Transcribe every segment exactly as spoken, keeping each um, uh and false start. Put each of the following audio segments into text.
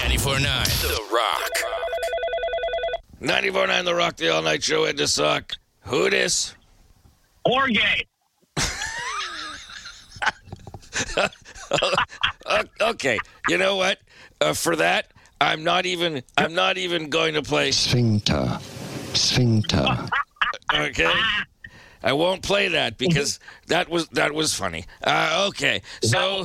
ninety-four point nine The Rock. ninety-four point nine The Rock, the all-night show. Ed DeSock. Who dis? Jorge. Okay, you know what? Uh, for that, I'm not even. I'm not even going to play. Sphincter. Sphincter. Okay, I won't play that because that was that was funny. Uh, okay, so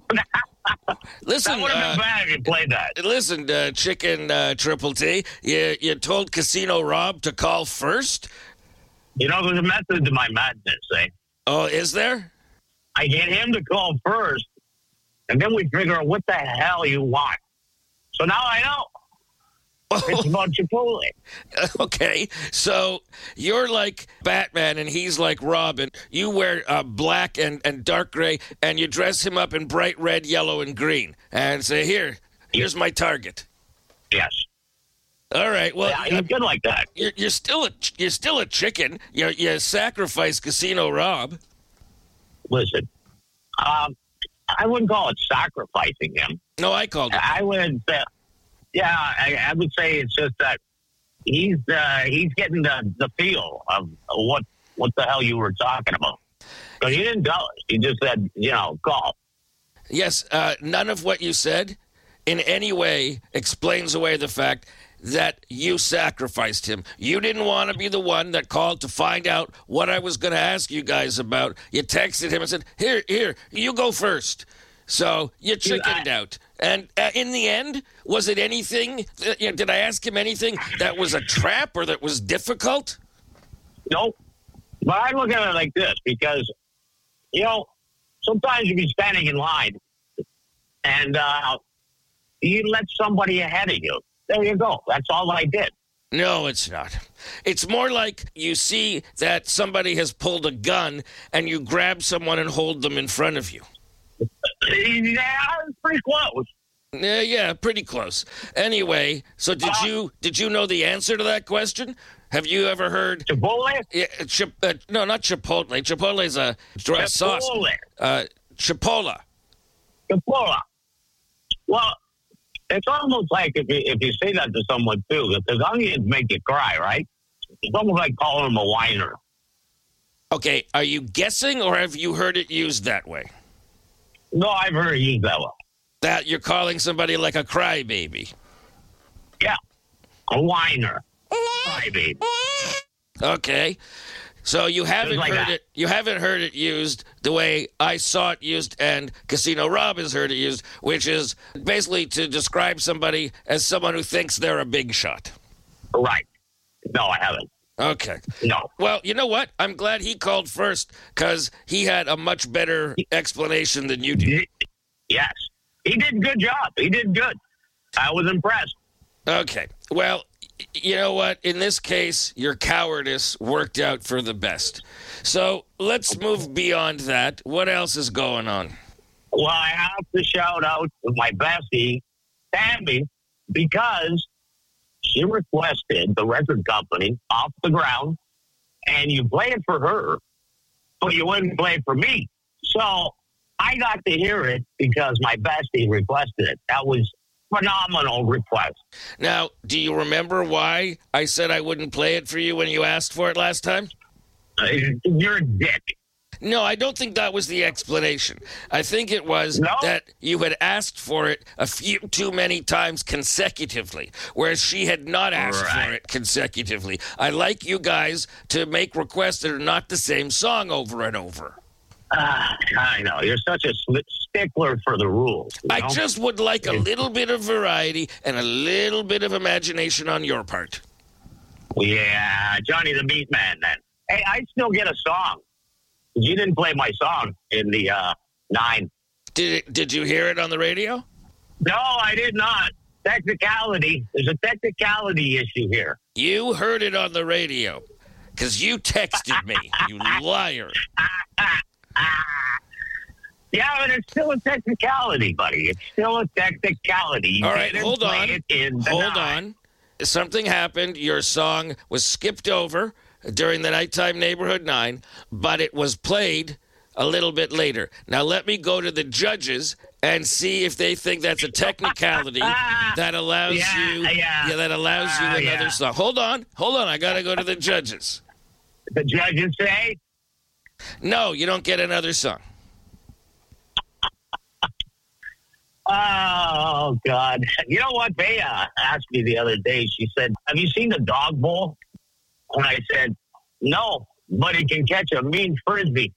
listen. That would have uh, been bad if you played that. Listen, uh, Chicken uh, Triple T, you you told Casino Rob to call first. You know, there's a method to my madness, eh? Oh, is there? I get him to call first, and then we figure out what the hell you want. So now I know. It's about Chipotle. Okay, so you're like Batman and he's like Robin. You wear uh, black and, and dark gray, and you dress him up in bright red, yellow, and green, and say, "Here, here's my target." Yes. All right. Well, Yeah, he's good like that. you're, you're still a you're still a chicken. You you sacrifice Casino Rob. Listen, um, I wouldn't call it sacrificing him. No, I called it. I would, uh, yeah, I, I would say it's just that he's uh, he's getting the, the feel of what what the hell you were talking about. Because he didn't tell us. He just said, you know, call. Yes, uh, none of what you said in any way explains away the fact that you sacrificed him. You didn't want to be the one that called to find out what I was going to ask you guys about. You texted him and said, here, here, you go first. So you chickened out. And uh, in the end, was it anything? Uh, you know, did I ask him anything that was a trap or that was difficult? Nope. But I look at it like this because, you know, sometimes you be standing in line and uh, you let somebody ahead of you. There you go. That's all I did. No, it's not. It's more like you see that somebody has pulled a gun and you grab someone and hold them in front of you. Yeah, it's pretty close. Yeah, yeah, pretty close. Anyway, so did Uh, you did you know the answer to that question? Have you ever heard? Chipotle? Yeah, chip, uh, no, not Chipotle. Chipotle is a dry sauce. Chipotle. Uh, Chipola. Chipotle. Well, it's almost like if you, if you say that to someone, too, because onions make you cry, right? It's almost like calling them a whiner. Okay, are you guessing or have you heard it used that way? No, I've heard it used that way. That you're calling somebody like a crybaby. Yeah, a whiner. Crybaby. Okay. So you haven't like heard that. it you haven't heard it used the way I saw it used and Casino Rob has heard it used, which is basically to describe somebody as someone who thinks they're a big shot. Right. No, I haven't. Okay. No. Well, you know what? I'm glad he called first because he had a much better explanation than you did. Yes. He did a good job. He did good. I was impressed. Okay. Well, you know what? In this case, your cowardice worked out for the best. So let's move beyond that. What else is going on? Well, I have to shout out to my bestie, Tammy, because she requested the record company off the ground, and you play it for her, but you wouldn't play it for me. So I got to hear it because my bestie requested it. That was phenomenal request. Now, do you remember why I said I wouldn't play it for you when you asked for it last time? Uh, You're a dick. No, I don't think that was the explanation. I think it was No? that you had asked for it a few too many times consecutively, whereas she had not asked for Right. it consecutively. I like you guys to make requests that are not the same song over and over. Ah, I know. You're such a sli- stickler for the rules. you I know? just would like a little bit of variety and a little bit of imagination on your part. Yeah, Johnny the Meat Man, then. Hey, I still get a song. You didn't play my song in the uh, nine. Did it, did you hear it on the radio? No, I did not. Technicality. There's a technicality issue here. You heard it on the radio because you texted me, you liar. Yeah, but it's still a technicality, buddy. It's still a technicality. You All right, didn't hold play on. it in the Hold nine. on. Something happened. Your song was skipped over during the Nighttime Neighborhood Nine, but it was played a little bit later. Now let me go to the judges and see if they think that's a technicality that allows Yeah, you yeah. that allows you Uh, another yeah. song. Hold on, hold on. I gotta go to the judges. The judges say, No, you don't get another song. oh, God. You know what? They uh, asked me the other day. She said, have you seen the dog bowl? And I said, no, but he can catch a mean Frisbee.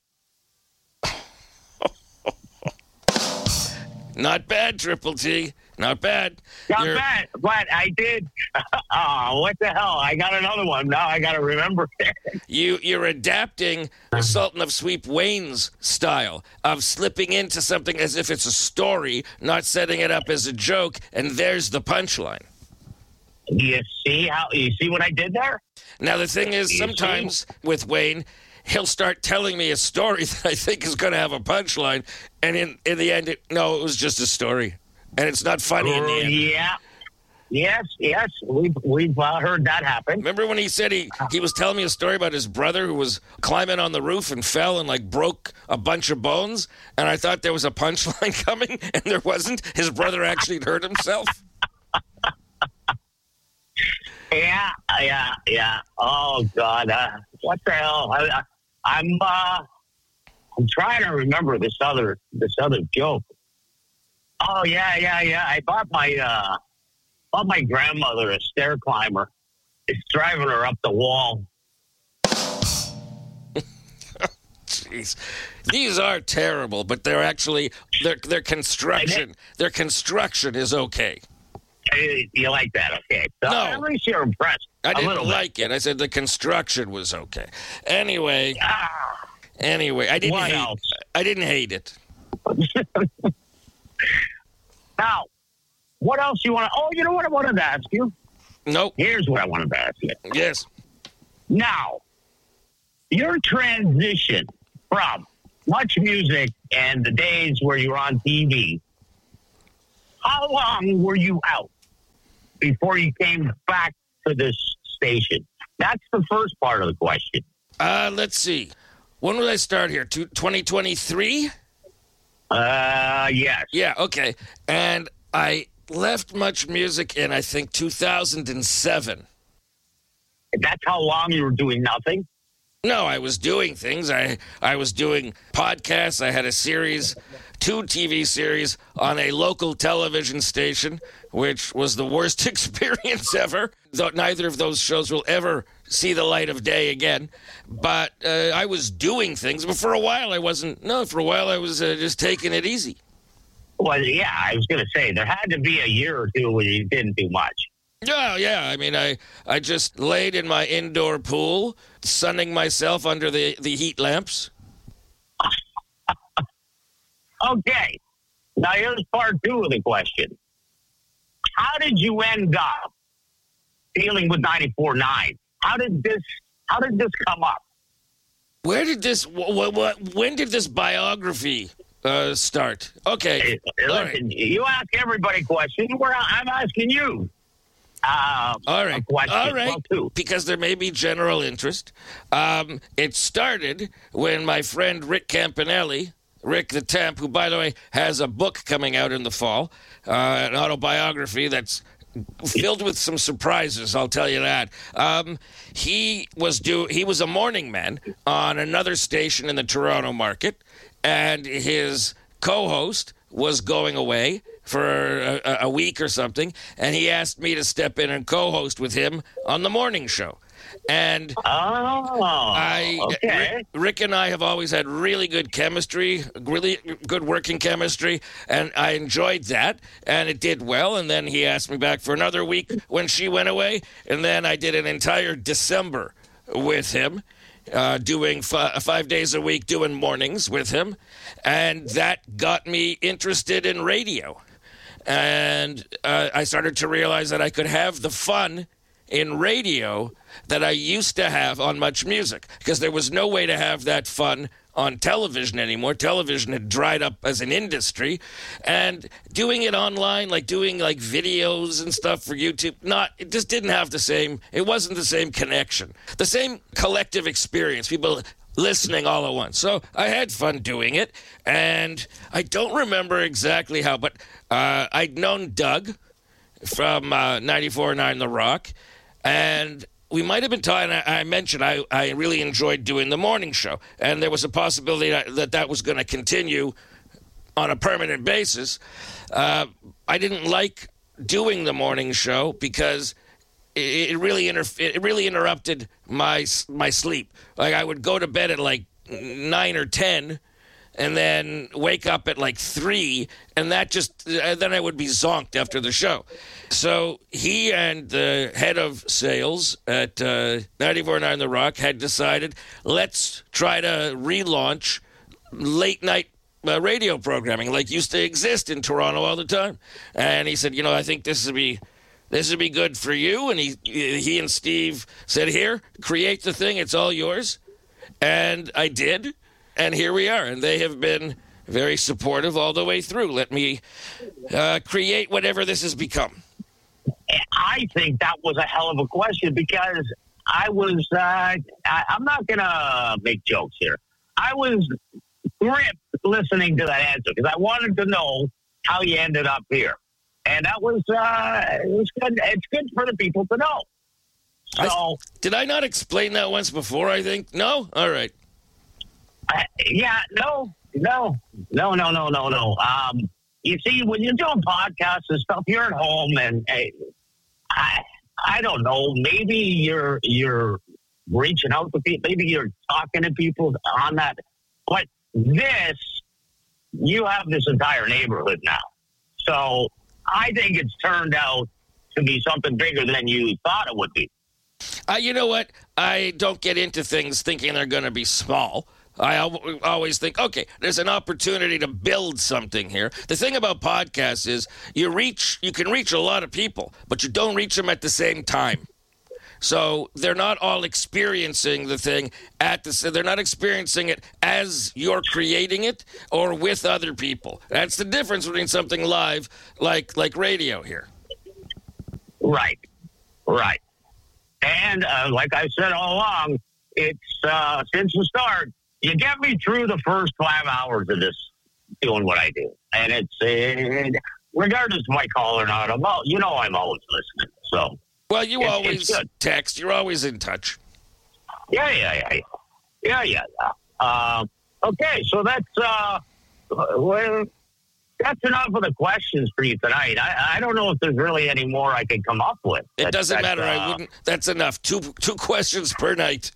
Not bad, Triple T. Not bad. Not You're- bad, but I did. Oh, what the hell? I got another one. Now I got to remember. You, you're adapting the Sultan of Sweep Wayne's style of slipping into something as if it's a story, not setting it up as a joke, and there's the punchline. You see how you see what I did there? Now, the thing is, You sometimes with Wayne, he'll start telling me a story that I think is going to have a punchline, and in, in the end, it, no, it was just a story. And it's not funny in the end. Yeah. Yes, yes. We've, we've uh, heard that happen. Remember when he said he, he was telling me a story about his brother who was climbing on the roof and fell and like broke a bunch of bones? And I thought there was a punchline coming, and there wasn't. His brother actually hurt himself. Yeah, yeah, yeah. Oh, God. Uh, what the hell? I, I, I'm uh, I'm trying to remember this other this other joke. Oh, yeah, yeah, yeah. I bought my uh, bought my grandmother a stair climber. It's driving her up the wall. Jeez. These are terrible, but they're actually their their construction their construction is okay. Hey, you like that? Okay. So No. at least you're impressed. I a didn't little bit. like it. I said the construction was okay. Anyway, Ah, anyway, I didn't What hate else? I didn't hate it. now, what else you want to... Oh, you know what I wanted to ask you? Nope. Here's what I wanted to ask you. Yes. Now, your transition from much music and the days where you were on T V, how long were you out before you came back to this station? That's the first part of the question. Uh, let's see. When did I start here? twenty twenty-three? Uh, yes. Yeah, okay. And I left Much Music in, I think, two thousand seven. That's how long you were doing nothing? No, I was doing things. I, I was doing podcasts. I had a series, two T V series on a local television station, which was the worst experience ever. Though neither of those shows will ever see the light of day again. But uh, I was doing things. But for a while, I wasn't. No, for a while, I was uh, just taking it easy. Well, yeah, I was going to say, there had to be a year or two where you didn't do much. Yeah, yeah. I mean, I, I just laid in my indoor pool, sunning myself under the, the heat lamps. Okay. Now, here's part two of the question. How did you end up dealing with ninety-four point nine? How did this, how did this come up? Where did this? What? What? When did this biography uh, start? Okay. Hey, All listen, right. you ask everybody questions. Where I'm asking you. Uh, All right. a question. All right. Well, two. Because there may be general interest. Um, it started when my friend Rick Campanelli, Rick the Temp, who, by the way, has a book coming out in the fall, uh, an autobiography that's filled with some surprises, I'll tell you that. Um, he was do he was a morning man on another station in the Toronto market, and his co-host was going away for a, a week or something, and he asked me to step in and co-host with him on the morning show. And Oh, I, okay. Rick, Rick and I have always had really good chemistry, really good working chemistry, and I enjoyed that, and it did well. And then he asked me back for another week when she went away, and then I did an entire December with him, uh, doing f- five days a week, doing mornings with him, and that got me interested in radio. And uh, I started to realize that I could have the fun in radio that I used to have on Much Music, because there was no way to have that fun on television anymore. Television had dried up as an industry, and doing it online, like doing like videos and stuff for YouTube, not it just didn't have the same. It wasn't the same connection, the same collective experience. People listening all at once. So I had fun doing it, and I don't remember exactly how, but uh, I'd known Doug from uh, ninety-four point nine The Rock, and we might have been talking. I, I mentioned I, I really enjoyed doing the morning show, and there was a possibility that that, that was going to continue on a permanent basis. Uh, I didn't like doing the morning show because it, it really inter- it really interrupted my my sleep. Like I would go to bed at like nine or ten, and then wake up at like three, and that just then I would be zonked after the show. So he and the head of sales at uh, ninety-four point nine The Rock had decided, let's try to relaunch late night uh, radio programming like used to exist in Toronto all the time. And he said, you know, I think this would be this would be good for you. And he he and Steve said, here, create the thing. It's all yours. And I did. And here we are. And they have been very supportive all the way through. Let me uh, create whatever this has become. I think that was a hell of a question because I was, uh, I, I'm not going to make jokes here. I was gripped listening to that answer because I wanted to know how you ended up here. And that was, uh, it was good. It's good for the people to know. So, I, did I not explain that once before, I think? No? All right. Uh, yeah, no, no, no, no, no, no, no. Um, you see, when you're doing podcasts and stuff, you're at home, and uh, I, I don't know. Maybe you're you're reaching out to people. Maybe you're talking to people on that. But this, you have this entire neighborhood now. So I think it's turned out to be something bigger than you thought it would be. Uh, you know what? I don't get into things thinking they're going to be small. I al- always think, okay, there's an opportunity to build something here. The thing about podcasts is you reach, you can reach a lot of people, but you don't reach them at the same time. So they're not all experiencing the thing at the. They're not experiencing it as you're creating it or with other people. That's the difference between something live like like radio here. Right, right. And uh, like I said all along, it's uh, since the start. You get me through the first five hours of this doing what I do. And it's, uh, regardless of my call or not, I'm all, you know I'm always listening. So, well, you it's, always it's text. You're always in touch. Yeah, yeah, yeah. Yeah, yeah, yeah. yeah. Uh, okay, so that's, uh, well, that's enough of the questions for you tonight. I, I don't know if there's really any more I can come up with. It that, doesn't that, matter. Uh, I wouldn't. That's enough. Two two questions per night.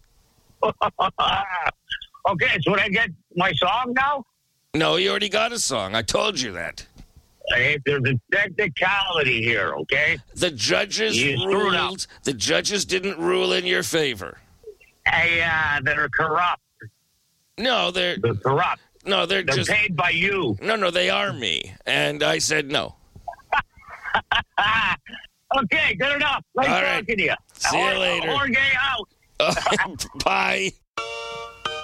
Okay, so would I get my song now? No, you already got a song. I told you that. Hey, there's a technicality here, okay? The judges You screwed up. ruled. The judges didn't rule in your favor. Hey, uh, they're corrupt. No, they're They're corrupt. no, they're, They're just paid by you. no, no. They are me, and I said no. Okay, good enough. Nice All talking right. to you. See you Jorge later. out. Bye.